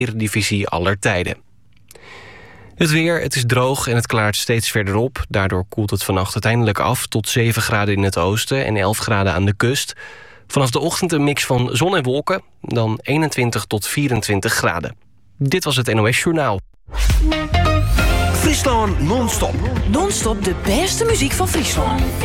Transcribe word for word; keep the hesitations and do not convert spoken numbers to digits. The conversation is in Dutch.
Eredivisie aller tijden. Het weer, het is droog en het klaart steeds verder op. Daardoor koelt het vannacht uiteindelijk af tot zeven graden in het oosten en elf graden aan de kust. Vanaf de ochtend een mix van zon en wolken, dan eenentwintig tot vierentwintig graden. Dit was het N O S Journaal. Friesland non-stop. Non-stop de beste muziek van Friesland.